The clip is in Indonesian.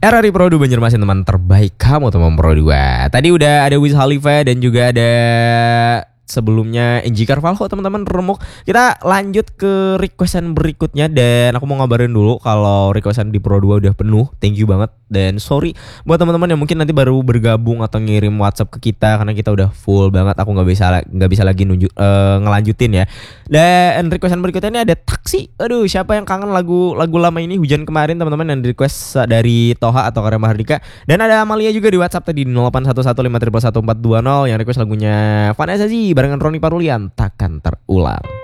RRI Pro 2 Banjarmasin, teman terbaik kamu teman Pro 2. Tadi udah ada Wiz Khalifa dan juga ada sebelumnya Angie Carvalho, teman-teman remuk. Kita lanjut ke requestan berikutnya dan aku mau ngabarin dulu kalau requestan di Pro 2 udah penuh. Thank you banget dan sorry buat teman-teman yang mungkin nanti baru bergabung atau ngirim WhatsApp ke kita karena kita udah full banget. Aku nggak bisa lagi ngelanjutin ya. Dan requestan berikutnya ini ada Taksi. Aduh, siapa yang kangen lagu lama ini, Hujan Kemarin, teman-teman, yang request dari Toha atau Karya Mahardika. Dan ada Amalia juga di WhatsApp tadi 0811531420 yang request lagunya Vanessa Zee barengan Roni Parulian, Takkan Terulang.